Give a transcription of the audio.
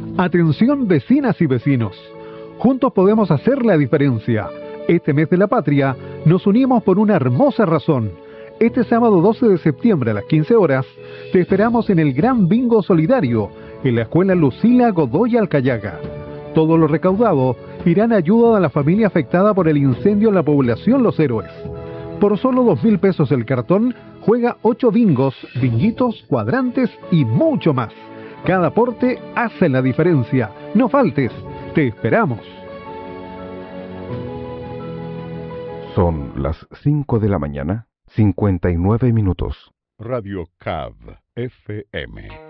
Atención vecinas y vecinos. Juntos podemos hacer la diferencia. Este mes de la patria nos unimos por una hermosa razón. Este sábado 12 de septiembre a las 15 horas te esperamos en el Gran Bingo Solidario en la Escuela Lucila Godoy Alcayaga. Todo lo recaudado irá en ayuda a la familia afectada por el incendio en la población Los Héroes. Por solo 2.000 pesos el cartón, juega 8 bingos, binguitos, cuadrantes y mucho más. Cada aporte hace la diferencia. No faltes, te esperamos. Son las 5 de la mañana, 59 minutos. Radio CAV FM